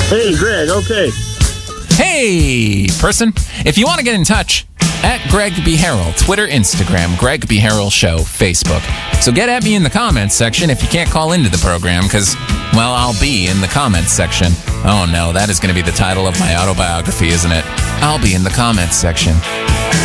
Hey, Greg, okay. Hey, person. If you want to get in touch, at Greg B. Harrell, Twitter, Instagram, Greg B. Harrell Show, Facebook. So get at me in the comments section if you can't call into the program, because, well, I'll be in the comments section. Oh no, that is going to be the title of my autobiography, isn't it? I'll be in the comments section.